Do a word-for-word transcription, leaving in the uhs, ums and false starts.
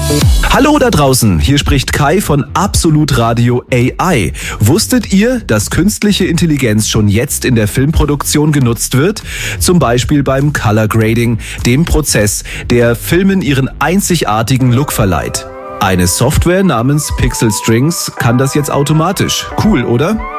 Hallo da draußen, hier spricht Kai von Absolut Radio A I. Wusstet ihr, dass künstliche Intelligenz schon jetzt in der Filmproduktion genutzt wird? Zum Beispiel beim Color Grading, dem Prozess, der Filmen ihren einzigartigen Look verleiht. Eine Software namens Pixel Strings kann das jetzt automatisch. Cool, oder?